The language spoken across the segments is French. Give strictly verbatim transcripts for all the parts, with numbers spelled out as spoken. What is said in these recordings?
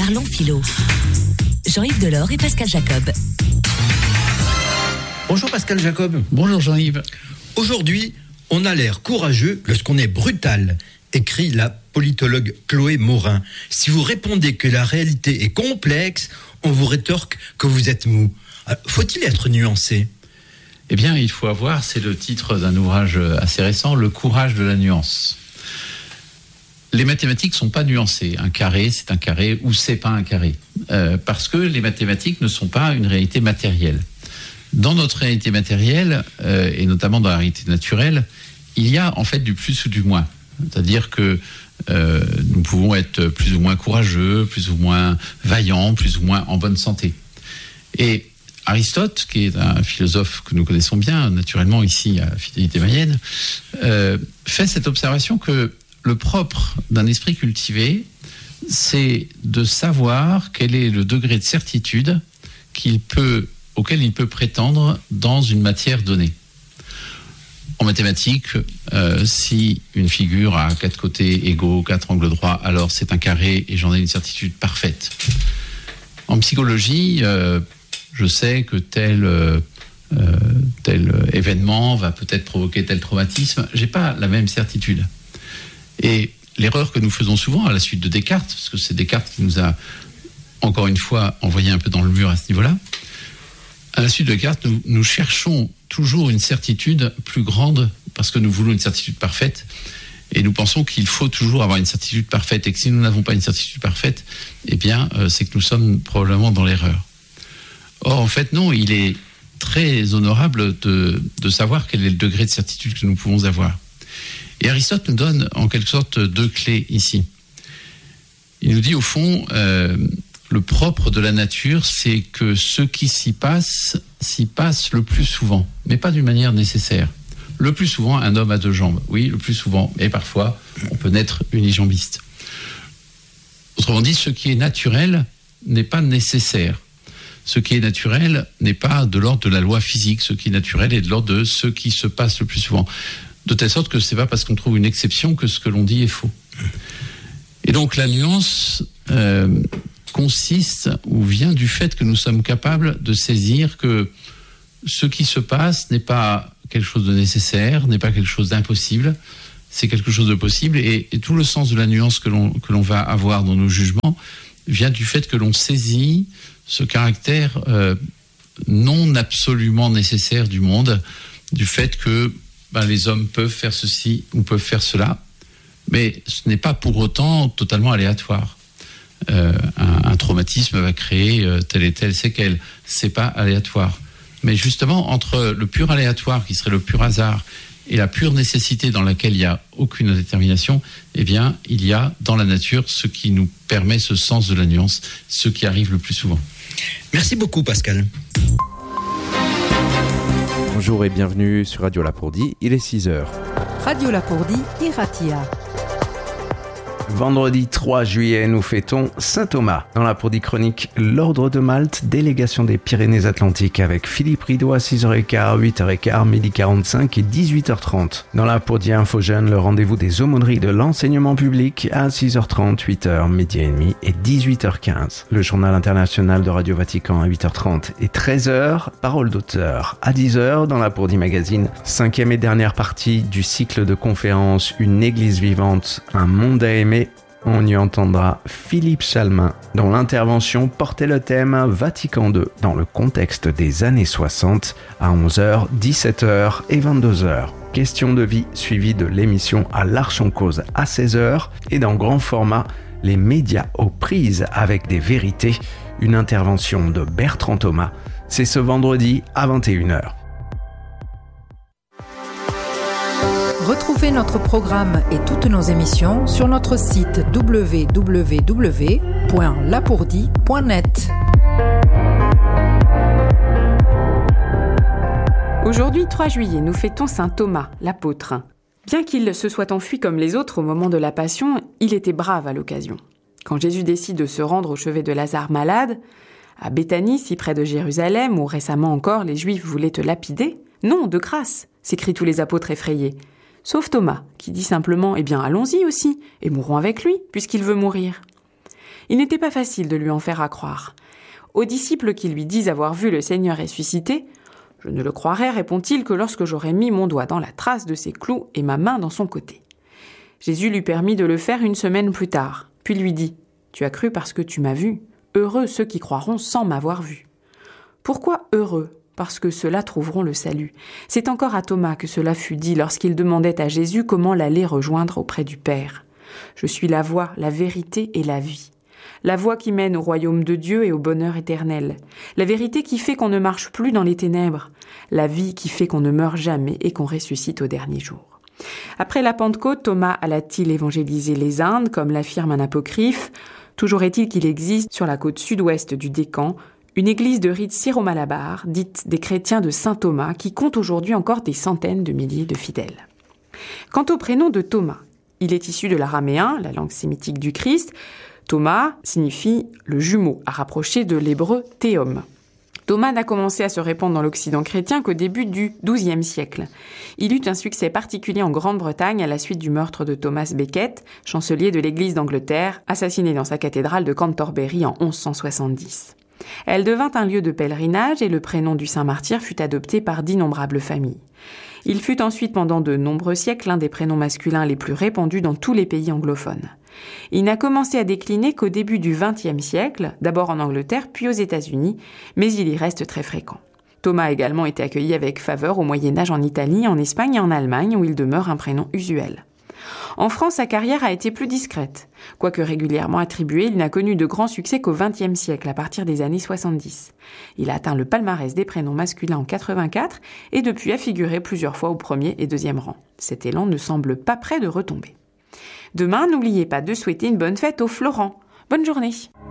Parlons philo. Jean-Yves Delors et Pascal Jacob. Bonjour Pascal Jacob. Bonjour Jean-Yves. Aujourd'hui, on a l'air courageux lorsqu'on est brutal, écrit la politologue Chloé Morin. Si vous répondez que la réalité est complexe, on vous rétorque que vous êtes mou. Faut-il être nuancé ? Eh bien, il faut avoir, c'est le titre d'un ouvrage assez récent, Le courage de la nuance. Les mathématiques ne sont pas nuancées. Un carré, c'est un carré ou c'est pas un carré. Euh, parce que les mathématiques ne sont pas une réalité matérielle. Dans notre réalité matérielle, euh, et notamment dans la réalité naturelle, il y a en fait du plus ou du moins. C'est-à-dire que euh, nous pouvons être plus ou moins courageux, plus ou moins vaillants, plus ou moins en bonne santé. Et Aristote, qui est un philosophe que nous connaissons bien, naturellement ici à Fidélité Mayenne, euh, fait cette observation que le propre d'un esprit cultivé, c'est de savoir quel est le degré de certitude qu'il peut, auquel il peut prétendre dans une matière donnée. En mathématiques, euh, si une figure a quatre côtés égaux, quatre angles droits, alors c'est un carré et j'en ai une certitude parfaite. En psychologie, euh, je sais que tel, euh, tel événement va peut-être provoquer tel traumatisme. J'ai pas la même certitude. Et l'erreur que nous faisons souvent à la suite de Descartes, parce que c'est Descartes qui nous a encore une fois envoyé un peu dans le mur à ce niveau-là, à la suite de Descartes, nous, nous cherchons toujours une certitude plus grande parce que nous voulons une certitude parfaite et nous pensons qu'il faut toujours avoir une certitude parfaite et que si nous n'avons pas une certitude parfaite, eh bien, euh, c'est que nous sommes probablement dans l'erreur. Or, en fait, non, il est très honorable de, de savoir quel est le degré de certitude que nous pouvons avoir. Et Aristote nous donne en quelque sorte deux clés ici. Il nous dit au fond, euh, le propre de la nature, c'est que ce qui s'y passe, s'y passe le plus souvent, mais pas d'une manière nécessaire. Le plus souvent, un homme a deux jambes. Oui, le plus souvent, mais parfois, on peut naître unijambiste. Autrement dit, ce qui est naturel n'est pas nécessaire. Ce qui est naturel n'est pas de l'ordre de la loi physique. Ce qui est naturel est de l'ordre de ce qui se passe le plus souvent. De telle sorte que c'est pas parce qu'on trouve une exception que ce que l'on dit est faux. Et donc la nuance euh, consiste ou vient du fait que nous sommes capables de saisir que ce qui se passe n'est pas quelque chose de nécessaire, n'est pas quelque chose d'impossible, c'est quelque chose de possible. Et, et tout le sens de la nuance que l'on, que l'on va avoir dans nos jugements vient du fait que l'on saisit ce caractère euh, non absolument nécessaire du monde, du fait que ben, les hommes peuvent faire ceci ou peuvent faire cela, mais ce n'est pas pour autant totalement aléatoire. Euh, un, un traumatisme va créer euh, telle et telle séquelle, c'est pas aléatoire. Mais justement, entre le pur aléatoire, qui serait le pur hasard, et la pure nécessité dans laquelle il n'y a aucune détermination, eh bien, il y a dans la nature ce qui nous permet ce sens de la nuance, ce qui arrive le plus souvent. Merci beaucoup Pascal. Bonjour et bienvenue sur Radio Lapourdie, il est six heures. Radio Lapourdie, Iratia. Vendredi trois juillet, nous fêtons Saint Thomas. Dans la Lapourdie chronique, l'Ordre de Malte, délégation des Pyrénées-Atlantiques avec Philippe Rideau à six heures quinze, huit heures quinze, midi quarante-cinq et dix-huit heures trente. Dans la Lapourdie Info Jeune, le rendez-vous des aumôneries de l'enseignement public à six heures trente, huit heures, midi et demi et dix-huit heures quinze. Le journal international de Radio Vatican à huit heures trente et treize heures, parole d'auteur. À dix heures, dans la Lapourdie Magazine, cinquième et dernière partie du cycle de conférences Une église vivante, un monde à aimer. On y entendra Philippe Chalmin, dont l'intervention portait le thème Vatican deux dans le contexte des années soixante à onze heures, dix-sept heures et vingt-deux heures. Question de vie suivie de l'émission À l'Arche en cause à seize heures et dans grand format, les médias aux prises avec des vérités, une intervention de Bertrand Thomas. C'est ce vendredi à vingt et une heures. Retrouvez notre programme et toutes nos émissions sur notre site w w w point lapourdie point net. Aujourd'hui, trois juillet, nous fêtons saint Thomas, l'apôtre. Bien qu'il se soit enfui comme les autres au moment de la Passion, il était brave à l'occasion. Quand Jésus décide de se rendre au chevet de Lazare malade, à Béthanie, si près de Jérusalem, où récemment encore les Juifs voulaient te lapider, non, de grâce, s'écrient tous les apôtres effrayés. Sauf Thomas, qui dit simplement « Eh bien, allons-y aussi, et mourons avec lui, puisqu'il veut mourir. » Il n'était pas facile de lui en faire accroire. Aux disciples qui lui disent avoir vu le Seigneur ressuscité, « Je ne le croirai, répond-il, que lorsque j'aurai mis mon doigt dans la trace de ses clous et ma main dans son côté. » Jésus lui permit de le faire une semaine plus tard, puis lui dit « Tu as cru parce que tu m'as vu. Heureux ceux qui croiront sans m'avoir vu. » Pourquoi heureux ? Parce que ceux-là trouveront le salut. C'est encore à Thomas que cela fut dit lorsqu'il demandait à Jésus comment l'aller rejoindre auprès du Père. « Je suis la voie, la vérité et la vie. » La voie qui mène au royaume de Dieu et au bonheur éternel. La vérité qui fait qu'on ne marche plus dans les ténèbres. La vie qui fait qu'on ne meurt jamais et qu'on ressuscite au dernier jour. Après la Pentecôte, Thomas alla-t-il évangéliser les Indes, comme l'affirme un apocryphe ? Toujours est-il qu'il existe, sur la côte sud-ouest du Décan, une église de rite syro-malabar, dite des chrétiens de Saint Thomas, qui compte aujourd'hui encore des centaines de milliers de fidèles. Quant au prénom de Thomas, il est issu de l'araméen, la langue sémitique du Christ. Thomas signifie le jumeau, à rapprocher de l'hébreu théom. Thomas n'a commencé à se répandre dans l'Occident chrétien qu'au début du douzième siècle. Il eut un succès particulier en Grande-Bretagne à la suite du meurtre de Thomas Becket, chancelier de l'Église d'Angleterre, assassiné dans sa cathédrale de Canterbury en onze cent soixante-dix. Elle devint un lieu de pèlerinage et le prénom du saint martyr fut adopté par d'innombrables familles. Il fut ensuite pendant de nombreux siècles l'un des prénoms masculins les plus répandus dans tous les pays anglophones. Il n'a commencé à décliner qu'au début du vingtième siècle, d'abord en Angleterre puis aux États-Unis, mais il y reste très fréquent. Thomas a également été accueilli avec faveur au Moyen-Âge en Italie, en Espagne et en Allemagne, où il demeure un prénom usuel. En France, sa carrière a été plus discrète. Quoique régulièrement attribué, il n'a connu de grands succès qu'au vingtième siècle, à partir des années soixante-dix. Il a atteint le palmarès des prénoms masculins en quatre-vingt-quatre et depuis a figuré plusieurs fois au premier et deuxième rang. Cet élan ne semble pas près de retomber. Demain, n'oubliez pas de souhaiter une bonne fête aux Florents. Bonne journée.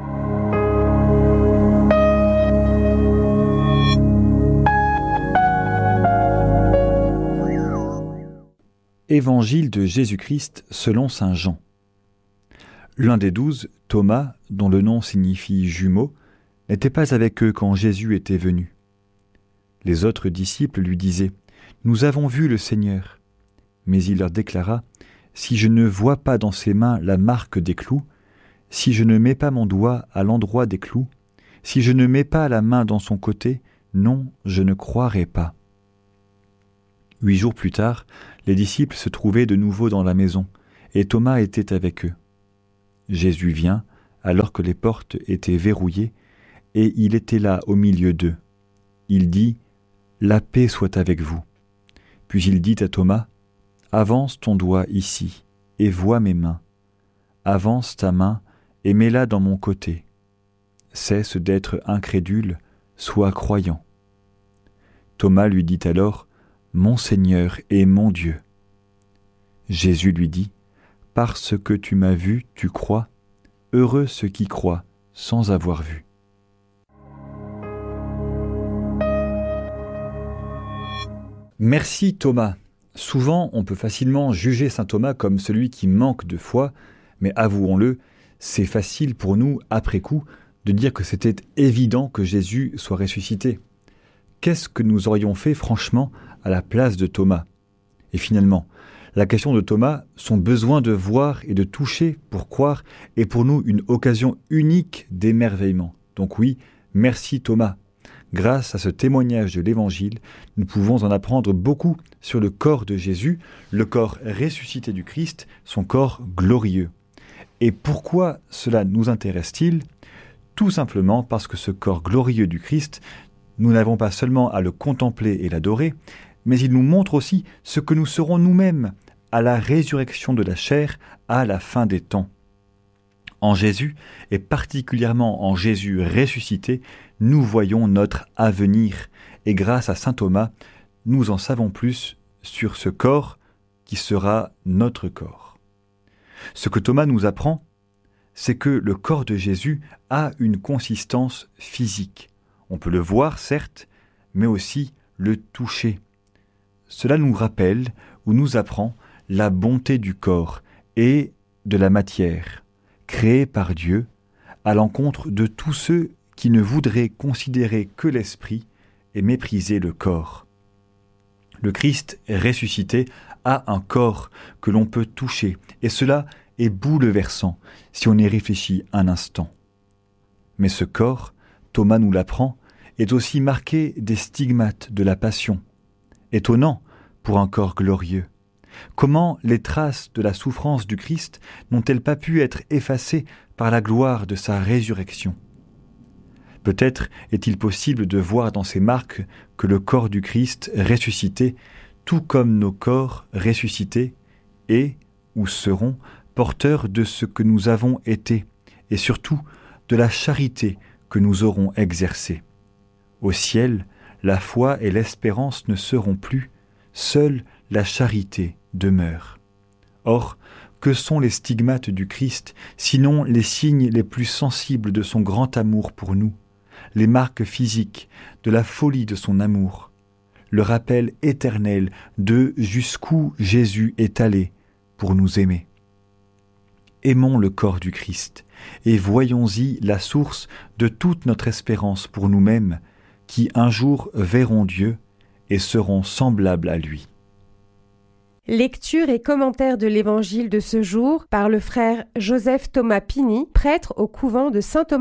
Évangile de Jésus-Christ selon saint Jean. L'un des douze, Thomas, dont le nom signifie jumeau, n'était pas avec eux quand Jésus était venu. Les autres disciples lui disaient « Nous avons vu le Seigneur ». Mais il leur déclara « Si je ne vois pas dans ses mains la marque des clous, si je ne mets pas mon doigt à l'endroit des clous, si je ne mets pas la main dans son côté, non, je ne croirai pas. » Huit jours plus tard, les disciples se trouvaient de nouveau dans la maison, et Thomas était avec eux. Jésus vient, alors que les portes étaient verrouillées, et il était là au milieu d'eux. Il dit « La paix soit avec vous ». Puis il dit à Thomas « Avance ton doigt ici, et vois mes mains. Avance ta main, et mets-la dans mon côté. Cesse d'être incrédule, sois croyant. » Thomas lui dit alors « Mon Seigneur et mon Dieu. » Jésus lui dit « Parce que tu m'as vu, tu crois. Heureux ceux qui croient sans avoir vu. » Merci Thomas. Souvent, on peut facilement juger saint Thomas comme celui qui manque de foi, mais avouons-le, c'est facile pour nous, après coup, de dire que c'était évident que Jésus soit ressuscité. Qu'est-ce que nous aurions fait franchement à la place de Thomas ? Et finalement, la question de Thomas, son besoin de voir et de toucher pour croire, est pour nous une occasion unique d'émerveillement. Donc oui, merci Thomas. Grâce à ce témoignage de l'Évangile, nous pouvons en apprendre beaucoup sur le corps de Jésus, le corps ressuscité du Christ, son corps glorieux. Et pourquoi cela nous intéresse-t-il ? Tout simplement parce que ce corps glorieux du Christ, nous n'avons pas seulement à le contempler et l'adorer, mais il nous montre aussi ce que nous serons nous-mêmes à la résurrection de la chair à la fin des temps. En Jésus, et particulièrement en Jésus ressuscité, nous voyons notre avenir, et grâce à saint Thomas, nous en savons plus sur ce corps qui sera notre corps. Ce que Thomas nous apprend, c'est que le corps de Jésus a une consistance physique. On peut le voir, certes, mais aussi le toucher. Cela nous rappelle ou nous apprend la bonté du corps et de la matière, créée par Dieu, à l'encontre de tous ceux qui ne voudraient considérer que l'esprit et mépriser le corps. Le Christ ressuscité a un corps que l'on peut toucher, et cela et bouleversant si on y réfléchit un instant. Mais ce corps, Thomas nous l'apprend, est aussi marqué des stigmates de la passion. Étonnant pour un corps glorieux. Comment les traces de la souffrance du Christ n'ont-elles pas pu être effacées par la gloire de sa résurrection ? Peut-être est-il possible de voir dans ces marques que le corps du Christ ressuscité, tout comme nos corps ressuscités, est ou seront porteurs de ce que nous avons été, et surtout de la charité que nous aurons exercée. Au ciel, la foi et l'espérance ne seront plus, seule la charité demeure. Or, que sont les stigmates du Christ, sinon les signes les plus sensibles de son grand amour pour nous, les marques physiques de la folie de son amour, le rappel éternel de jusqu'où Jésus est allé pour nous aimer. Aimons le corps du Christ et voyons-y la source de toute notre espérance pour nous-mêmes, qui un jour verront Dieu et seront semblables à lui. Lecture et commentaire de l'évangile de ce jour par le frère Joseph Thomas Pini, prêtre au couvent de Saint-Thomas.